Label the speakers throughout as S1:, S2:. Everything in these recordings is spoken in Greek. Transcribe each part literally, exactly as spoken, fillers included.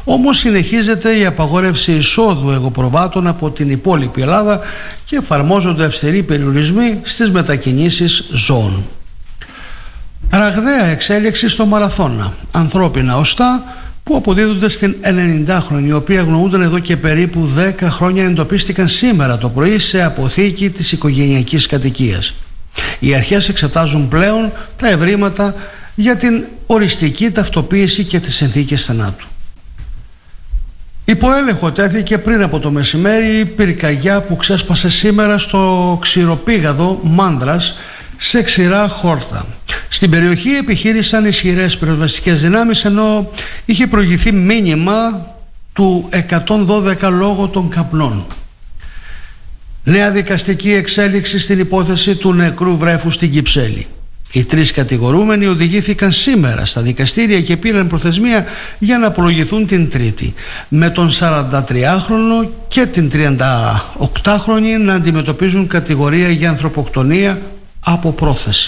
S1: Όμως συνεχίζεται η απαγόρευση εισόδου εγωπροβάτων από την υπόλοιπη Ελλάδα και εφαρμόζονται αυστηροί περιορισμοί στις μετακινήσεις ζώων. Ραγδαία εξέλιξη στο μαραθώνα. Ανθρώπινα οστά που αποδίδονται στην ενενηντάχρονη, οι οποίοι αγνοούνταν εδώ και περίπου δέκα χρόνια, εντοπίστηκαν σήμερα το πρωί σε αποθήκη της οικογενειακής κατοικίας. Οι αρχές εξετάζουν πλέον τα ευρήματα για την οριστική ταυτοποίηση και τις συνθήκες θανάτου. Υπό έλεγχο τέθηκε πριν από το μεσημέρι η πυρκαγιά που ξέσπασε σήμερα στο ξηροπήγαδο Μάνδρας σε ξηρά χόρτα. Στην περιοχή επιχείρησαν ισχυρές πυροσβεστικές δυνάμεις, ενώ είχε προηγηθεί μήνυμα του εκατόν δώδεκα λόγω των καπνών. Νέα δικαστική εξέλιξη στην υπόθεση του νεκρού βρέφου στην Κυψέλη. Οι τρεις κατηγορούμενοι οδηγήθηκαν σήμερα στα δικαστήρια και πήραν προθεσμία για να απολογηθούν την Τρίτη, με τον σαραντατριάχρονο και την τριανταοκτάχρονη να αντιμετωπίζουν κατηγορία για ανθρωποκτονία από πρόθεση.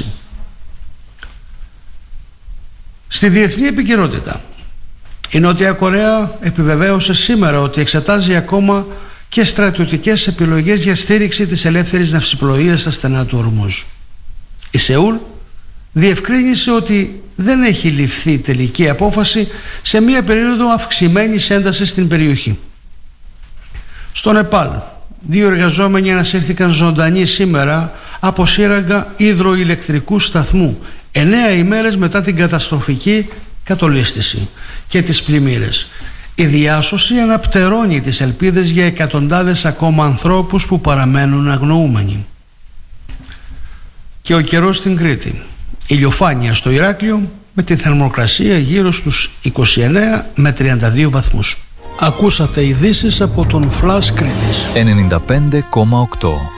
S1: Στη διεθνή επικαιρότητα, η Νότια Κορέα επιβεβαίωσε σήμερα ότι εξετάζει ακόμα και στρατιωτικές επιλογές για στήριξη της ελεύθερης ναυσιπλοείας στα στενά του Ορμούζ. Η Σεούλ διευκρίνησε ότι δεν έχει ληφθεί τελική απόφαση σε μια περίοδο αυξημένης έντασης στην περιοχή. Στο Νεπάλ, δύο εργαζόμενοι ανασύρθηκαν ζωντανοί σήμερα από σύραγγα υδροηλεκτρικού σταθμού, εννέα ημέρες μετά την καταστροφική κατολίσθηση και τις πλημμύρες. Η διάσωση αναπτερώνει τις ελπίδες για εκατοντάδες ακόμα ανθρώπους που παραμένουν αγνοούμενοι. Και ο καιρός στην Κρήτη. Ηλιοφάνεια στο Ηράκλειο με τη θερμοκρασία γύρω στους είκοσι εννέα με τριάντα δύο βαθμούς. Ακούσατε ειδήσεις από τον Flash Κρήτης
S2: ενενήντα πέντε κόμμα οκτώ.